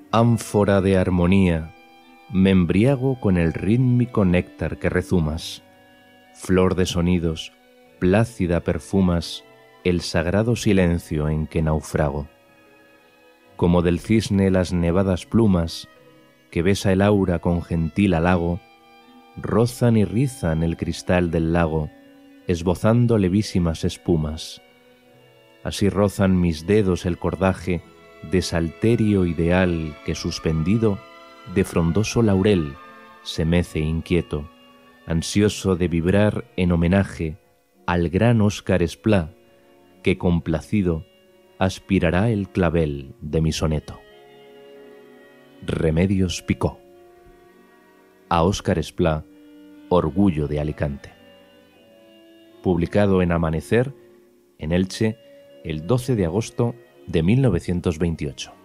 Ánfora de armonía, me embriago con el rítmico néctar que rezumas. Flor de sonidos, plácida perfumas el sagrado silencio en que naufrago. Como del cisne las nevadas plumas, que besa el aura con gentil halago, rozan y rizan el cristal del lago, esbozando levísimas espumas. Así rozan mis dedos el cordaje de salterio ideal que suspendido de frondoso laurel se mece inquieto, ansioso de vibrar en homenaje al gran Óscar Esplá, que complacido aspirará el clavel de mi soneto. Remedios Picó. A Óscar Esplá, orgullo de Alicante. Publicado en Amanecer, en Elche, el 12 de agosto de 1928.